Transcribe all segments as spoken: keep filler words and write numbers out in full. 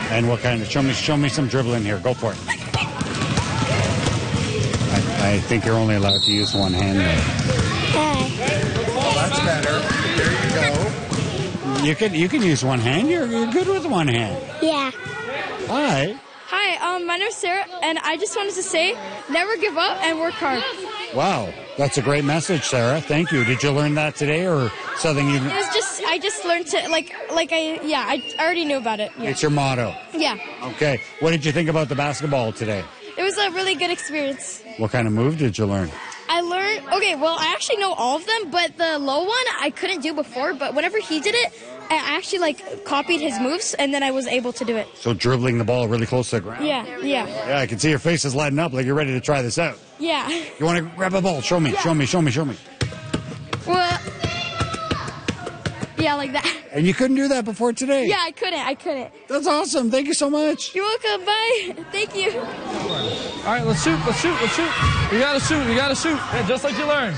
And what kind of? Show me, show me some dribbling here. Go for it. I, I think you're only allowed to use one hand there. That's better. There you go. You can you can use one hand. You're, you're good with one hand. Yeah. All right. Hi, um, my name's Sarah, and I just wanted to say, never give up and work hard. Wow, that's a great message, Sarah. Thank you. Did you learn that today, or something you? It was just, I just learned to, like, like I, yeah, I already knew about it. Yeah. It's your motto. Yeah. Okay. What did you think about the basketball today? It was a really good experience. What kind of move did you learn? I learned, okay, well, I actually know all of them, but the low one I couldn't do before, but whenever he did it, I actually, like, copied his moves, and then I was able to do it. So dribbling the ball really close to the ground? Yeah, yeah. Yeah, I can see your face is lighting up like you're ready to try this out. Yeah. You want to grab a ball? Show me, Yeah. show me, show me, show me. Well, yeah, like that. And you couldn't do that before today? Yeah, I couldn't, I couldn't. That's awesome. Thank you so much. You're welcome, bye. Thank you. All right, let's shoot, let's shoot, let's shoot. You gotta shoot, you gotta shoot. Yeah, just like you learned.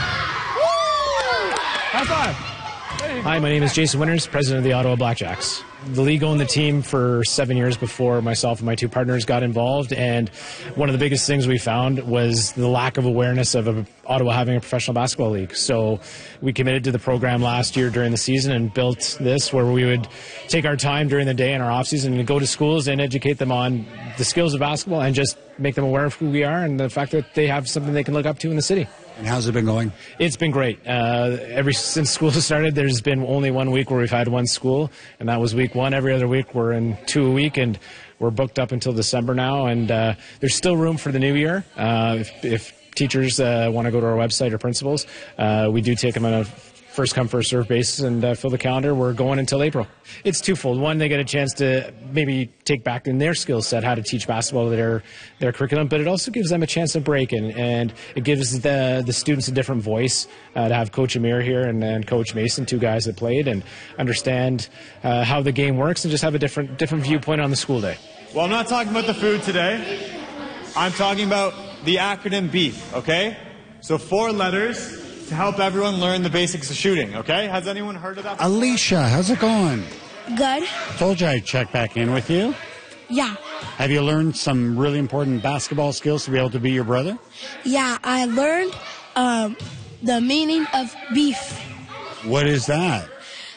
High five. Hi, my name is Jason Winters, president of the Ottawa Blackjacks. The league owned the team for seven years before myself and my two partners got involved, and one of the biggest things we found was the lack of awareness of a, Ottawa having a professional basketball league. So we committed to the program last year during the season and built this where we would take our time during the day in our off-season and go to schools and educate them on the skills of basketball and just make them aware of who we are and the fact that they have something they can look up to in the city. And how's it been going? It's been great. Uh, ever since school started, there's been only one week where we've had one school, and that was week one. Every other week we're in two a week, and we're booked up until December now. And uh, there's still room for the new year. Uh, if, if teachers uh, want to go to our website or principals, uh, we do take them on a first come, first serve basis and uh, fill the calendar. We're going until April. It's twofold. One, they get a chance to maybe take back in their skill set how to teach basketball to their, their curriculum, but it also gives them a chance to break in, and it gives the the students a different voice uh, to have Coach Amir here and, and Coach Mason, two guys that played, and understand uh, how the game works and just have a different different viewpoint on the school day. Well, I'm not talking about the food today. I'm talking about the acronym BEEF, okay? So four letters to help everyone learn the basics of shooting, okay? Has anyone heard of that before? Alicia, how's it going? Good. Told you I'd check back in with you. Yeah. Have you learned some really important basketball skills to be able to be your brother? Yeah, I learned um, the meaning of beef. What is that?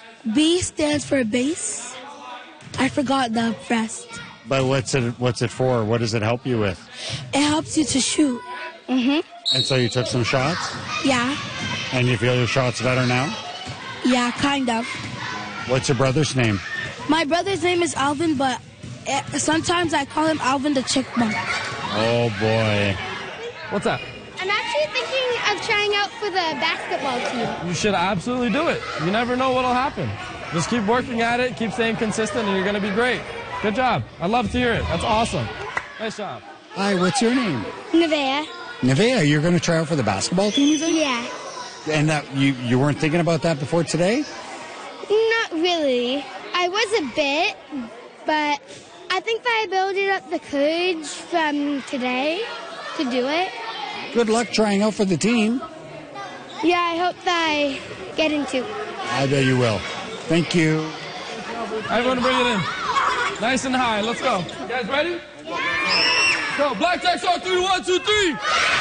B stands for base. I forgot the rest. But what's it what's it for? What does it help you with? It helps you to shoot. Mm-hmm. And so you took some shots? Yeah. And you feel your shots better now? Yeah, kind of. What's your brother's name? My brother's name is Alvin, but it, sometimes I call him Alvin the Chickmunk. Oh, boy. What's up? I'm actually thinking of trying out for the basketball team. You should absolutely do it. You never know what'll happen. Just keep working at it, keep staying consistent, and you're going to be great. Good job. I'd love to hear it. That's awesome. Nice job. Hi, what's your name? Nevaeh. Nevaeh, you're going to try out for the basketball team, you think? Yeah. And that, you, you weren't thinking about that before today? Not really. I was a bit, but I think that I built up the courage from today to do it. Good luck trying out for the team. Yeah, I hope that I get into. I bet you will. Thank you. Everyone bring it in. Nice and high. Let's go. You guys ready? Yeah. Go. Blackjacks on three. One, two, three.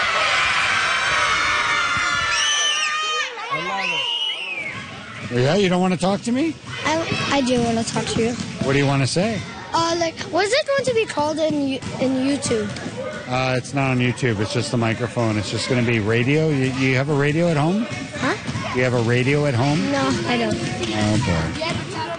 I love it. Yeah, you don't want to talk to me? I, I do want to talk to you. What do you want to say? Uh, like, what's it going to be called in in YouTube? Uh, it's not on YouTube. It's just the microphone. It's just going to be radio. You, you have a radio at home? Huh? You have a radio at home? No, I don't. Oh, boy.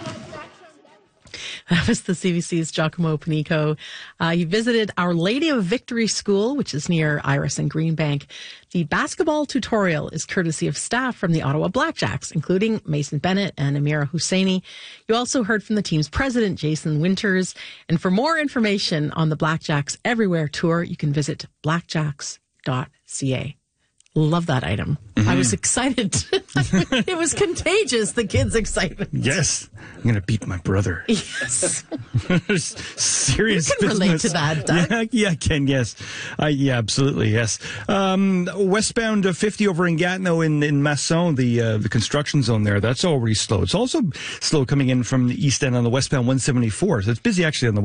That was the C B C's Giacomo Panico. Uh, he visited Our Lady of Victory School, which is near Iris and Greenbank. The basketball tutorial is courtesy of staff from the Ottawa Blackjacks, including Mason Bennett and Amira Husseini. You also heard from the team's president, Jason Winters. And for more information on the Blackjacks Everywhere tour, you can visit blackjacks dot c a. Love that item. Mm-hmm. I was excited. It was contagious, the kids' excitement. Yes. I'm going to beat my brother. Yes. Serious You can business. relate to that, Doug. Yeah, yeah, I can, yes. Uh, yeah, absolutely, yes. Um, westbound uh, fifty over in Gatineau in, in Masson, the uh, the construction zone there, that's already slow. It's also slow coming in from the east end on the westbound one seventy-four. So it's busy actually on the